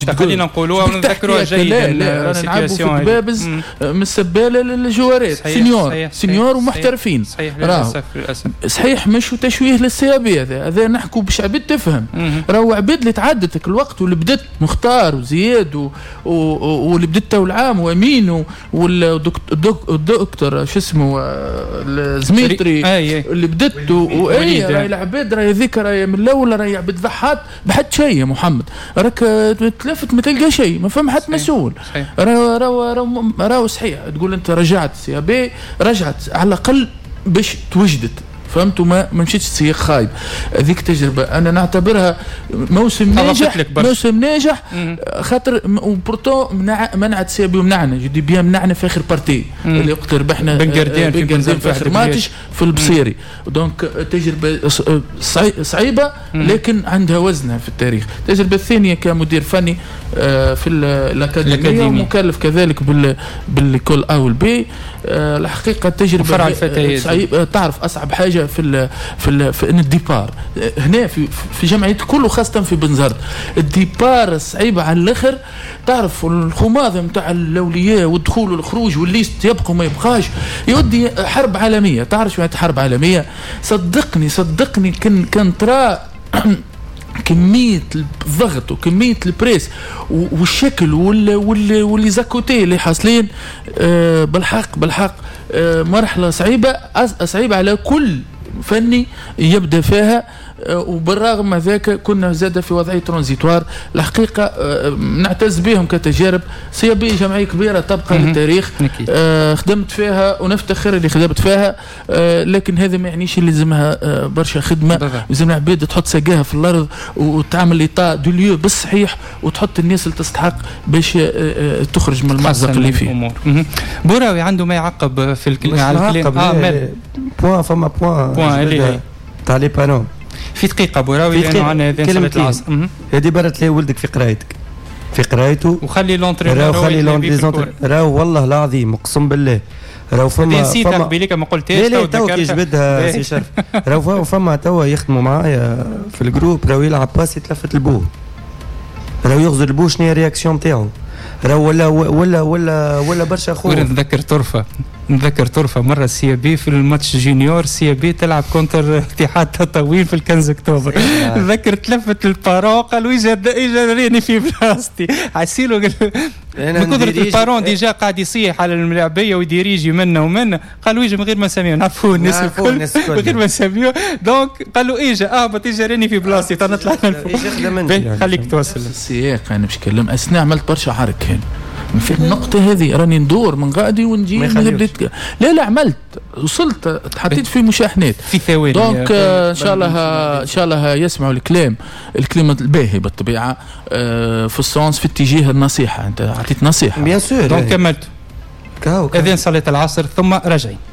خلينا نقولوها ونذكروها جيدا. لا نلعبوا في البابز من السباله للجوارات سينيور ومحترفين. صحيح مش تشويه للسيابي هذا نحكوا باش عبيد تفهم. راهو عبيد اللي تعدتك الوقت واللي بدت مختار وزياد واللي بدت والعام وامين والدكتور شو اسمه الزميتري اللي بدت واي راهي العباد راهي ذكر راهي من الاول راهي عبيد ضحات بحد شيء يا محمد راك تلفت ما تلقى شيء ما فهم حد مسؤول. راهو صحيح تقول انت رجعت سيابي رجعت على الاقل باش توجدت فهمتوا ما مشيتش سياق خايب. هذيك تجربه انا نعتبرها موسم ناجح خاطر وبورتو منعت سيابي ومنعنا جدي بيان منعنا في اخر بارتي اللي وقت ربحنا بنقردين في اخر ماتش في البصيري. دونك تجربه صعيبه لكن عندها وزنها في التاريخ. التجربه الثانيه كمدير فني في الاكاديميه ومكلف كذلك بالكل او البي. الحقيقه تجربه صعيبه. تعرف اصعب حاجه في ان الديبار هنا في جمعيه كله خاصه في بنزرت الديبار صعيبه على الاخر. تعرف الخماضه نتاع الاولياء والدخول والخروج والليست يبقى ما يبقاش يودي حرب عالميه. تعرف شو حرب عالميه؟ صدقني كان ترى كمية الضغط وكمية البريس والشكل واللي زاكوتي اللي حاصلين بالحق مرحلة صعيبة على كل فني يبدأ فيها. وبالرغم من ذاك كنا زاد في وضعية ترانزيتوار. الحقيقة نعتز بهم كتجارب سيابي جمعية كبيرة تبقى للتاريخ. خدمت فيها ونفتخر اللي خدمت فيها لكن هذا ما يعنيش اللي لازمها برشا خدمة. لازم عباد تحط ساقاها في الأرض وتعمل ليطا دوليو بالصحيح وتحط الناس اللي تستحق باش تخرج من المأزق اللي فيه. بوراوي عنده ما يعقب في على الكلام فما بوان تاع لي بانو في دقيقة بوراوي لأنه عنا هذين صلاة العصر. هذه برت لي ولدك في قرايته وخلي لونترينور راهو والله العظيم اقسم بالله راهو فما نسيتها بليك ما قلتهاش لا تو كيجبدها سي شرف. راهو فما توا يخدموا معايا في الجروب راهو يلعب باسي تلفت البو راهو يغزر البو شنو هي الرياكسيون تاعو راهو ولا برشا خوف. نذكر طرفة مرة سيابي في الماتش جونيور سيابي تلعب كونتر اتحاد تطاوين في الكنز اكتوبر. نذكر تلفت البارون قالوا اجا ريني في بلاستي عسيلو من قدرة البارون ديجا قاعد يصيح على الملاعبية ويديريجي منا ومنا قالوا اجا من غير ما نسميه نعرفوه الناس الكل من غير ما نسميه دونك قالوا اجا اجا ريني في بلاستي تنطلع خليك توصل السياق. انا باش نتكلم اسنى عملت برشا حركة هنا في النقطة هذه راني ندور من غادي ونجي لا عملت وصلت حطيت في مشاحنات في ثواني. دونك ان شاء الله يسمعوا الكلام الباهي بالطبيعة في السونس في اتجاه النصيحة. انت اعطيت نصيحة بيان سور دونك كملت اذن صلاة العصر ثم رجعي.